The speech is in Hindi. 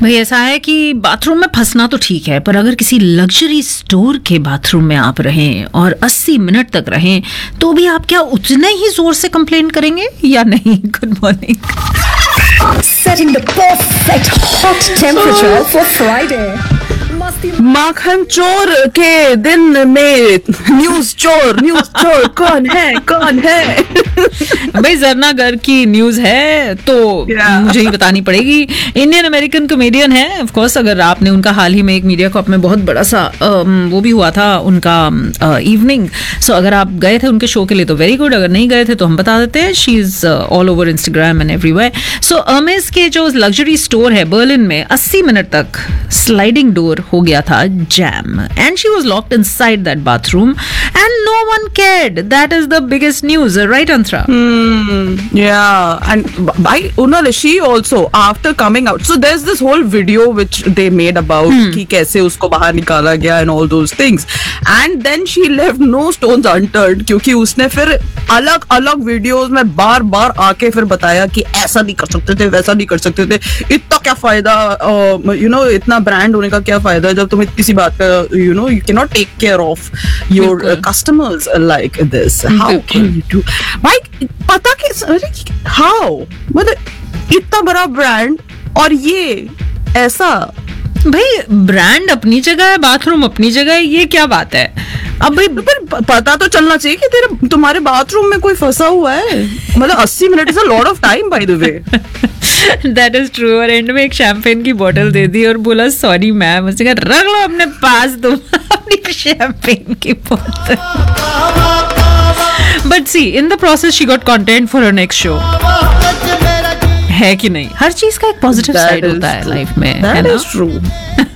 भाई ऐसा है कि बाथरूम में फंसना तो ठीक है, पर अगर किसी लग्जरी स्टोर के बाथरूम में आप रहें और 80 मिनट तक रहें तो भी आप क्या उतने ही जोर से कंप्लेन करेंगे या नहीं? Good morning. Setting the perfect hot temperature for Friday. माखन चोर के दिन में न्यूज चोर कौन है? भाई जरना गर की न्यूज है तो मुझे ही बतानी पड़ेगी। इंडियन अमेरिकन कॉमेडियन है, ऑफ कोर्स। अगर आपने उनका हाल ही में एक मीडिया कॉप में बहुत बड़ा सा वो भी हुआ था उनका इवनिंग, सो अगर आप गए थे उनके शो के लिए तो वेरी गुड, अगर नहीं गए थे तो हम बता देते हैं। She is all over Instagram and everywhere. सो अर्मेस के जो लग्जरी स्टोर है बर्लिन में 80 मिनट तक स्लाइडिंग डोर हो गया था jam and she was locked inside that bathroom and no one cared. That is the biggest news, right Antara? Yeah, and by Unal, she also after coming out, so there's this whole video which they made about कि कैसे उसको बाहर निकाला गया and all those things, and then she left no stones unturned क्योंकि उसने फिर अलग अलग वीडियोस में बार बार आके फिर बताया कि ऐसा नहीं कर सकते थे, वैसा नहीं कर सकते थे, इतना क्या फायदा, इतना ब्रांड होने का क्या फायदा जब तुम किसी बात का you cannot take care of your customers like this. How can you do? भाई पता कि हाउ, मतलब इतना बड़ा ब्रांड और ये ऐसा। भाई ब्रांड अपनी जगह है, बाथरूम अपनी जगह है, ये क्या बात है? अब भाई पता तो चलना चाहिए कि तुम्हारे बाथरूम में कोई फंसा हुआ है। मतलब 80 minute is a lot of time by the way. That is true. और एंड में एक शैंपेन की बोतल दे दी और बोला सॉरी मैम। उसने कहा रख लो अपने पास तुम अपनी शैंपेन की बोतल। But C in the process she got content for her next show, है कि नहीं? हर चीज का एक पॉजिटिव साइड होता है लाइफ में, है ना? That is true.